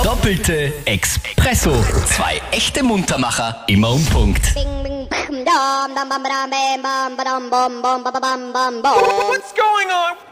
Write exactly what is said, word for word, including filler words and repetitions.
Doppelte Espresso. Zwei echte Muntermacher, immer um Punkt. What's going on?